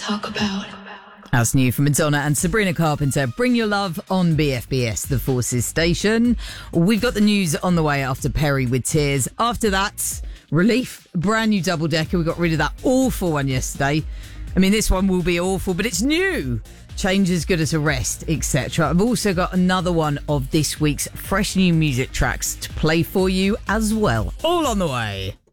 talk about. That's new from Madonna and Sabrina Carpenter. Bring Your Love on BFBS, the Forces station. We've got the news on the way after Perry with Tears. After that, Relief, brand new double decker. We got rid of that awful one yesterday. I mean, this one will be awful, but it's new. Change as good as a rest, etc. I've also got another one of this week's fresh new music tracks to play for you as well. All on the way.